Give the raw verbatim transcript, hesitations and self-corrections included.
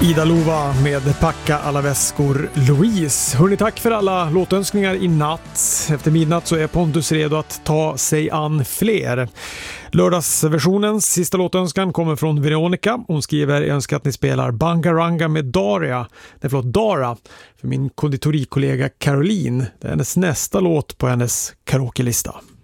Ida Lova med Packa alla väskor Louise. Hörrni, tack för alla låtönskningar i natt. Efter midnatt så är Pontus redo att ta sig an fler. Lördagsversionens sista låtönskan kommer från Veronica. Hon skriver: jag önskar att ni spelar Bangaranga med Daria. Nej, förlåt, Dara. För min konditorikollega Caroline. Det är hennes nästa låt på hennes karaoke-lista.